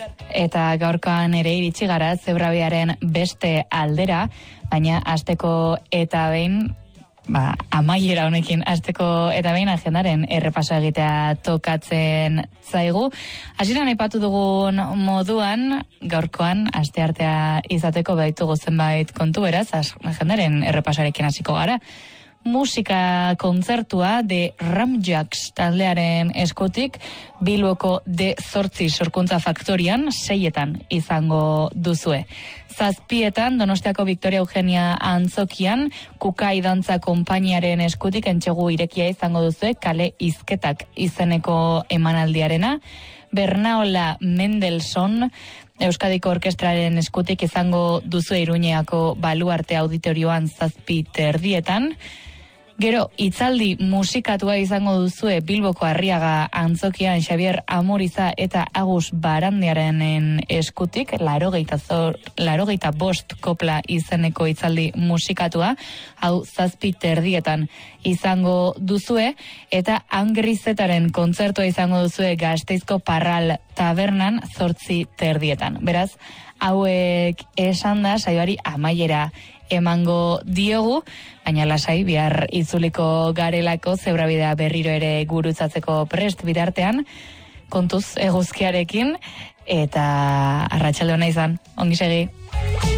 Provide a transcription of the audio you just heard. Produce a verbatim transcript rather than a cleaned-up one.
Eta gaurkoan ere iritsi gara Zebrabiaren beste aldera, baina asteko eta behin, ba, amaiera honekin asteko eta behin agendaren errepaso egitea tokatzen zaigu. Hasieran aipatu dugun moduan, gaurkoan asteartea izateko baitugu zenbait kontu, beraz, agendaren errepasoarekin hasiko gara. Musika kontzertua de Ramjacks taldearen eskutik Bilboko de Zortzi Sorkuntza Faktorian seietan izango duzue. Zazpietan Donostiako Victoria Eugenia Antzokian Kukai Dantza Konpainiaren eskutik entxegu irekia izango duzue Kale Hizketak izeneko emanaldiarena. Bernaola Mendelssohn Euskadiko Orkestraren eskutik izango duzue Iruñeako Baluarte Auditorioan zazpi terdietan. Gero, itzaldi musikatua izango duzue Bilboko Arriaga Antzokian Xabier Amoriza eta Agus Barandiarenen eskutik, larogeita, zor, larogeita bost kopla izeneko itzaldi musikatua, hau zazpi terdietan izango duzue, eta Angrizetaren kontzertua izango duzue Gasteizko Parral Tabernan zortzi terdietan. Beraz, hauek esan da, saioari amaiera emango diogu, baina lasai bihar itzuliko garelako Zebrabidea berriro ere gurutzatzeko prest bitartean, kontuz eguzkiarekin, eta arratsalde ona izan, ongi segi.